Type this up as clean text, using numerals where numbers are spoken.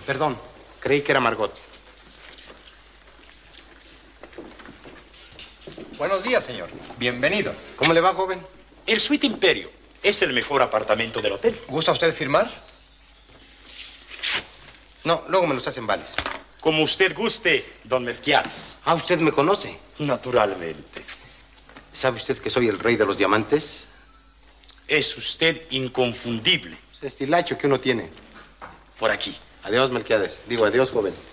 Perdón, creí que era Margot. Buenos días, señor. Bienvenido. ¿Cómo le va, joven? El Suite Imperio es el mejor apartamento del hotel. ¿Gusta usted firmar? No, luego me los hacen vales. Como usted guste, don Melquiades. Ah, ¿usted me conoce? Naturalmente. ¿Sabe usted que soy el rey de los diamantes? Es usted inconfundible. Ese estilacho que uno tiene. Por aquí. Adiós, Melquiades. Digo, adiós, joven.